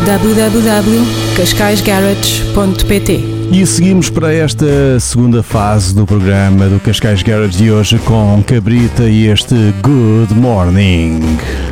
www.cascaisgarage.pt. E seguimos para esta segunda fase do programa do Cascais Garage de hoje com Cabrita e este Good Morning.